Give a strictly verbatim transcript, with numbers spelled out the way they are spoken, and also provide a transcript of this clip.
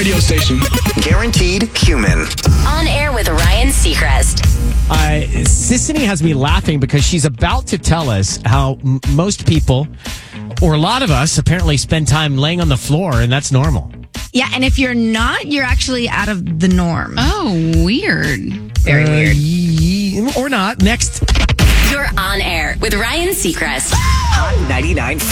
radio station. Guaranteed human. On air with Ryan Seacrest. Uh, Sissany has me laughing because she's about to tell us how m- most people, or a lot of us, apparently spend time laying on the floor, and that's normal. Yeah, and if you're not, you're actually out of the norm. Oh, weird. Very Uh, weird. ye- or not. Next. You're on air with Ryan Seacrest. Hot ninety-nine point five.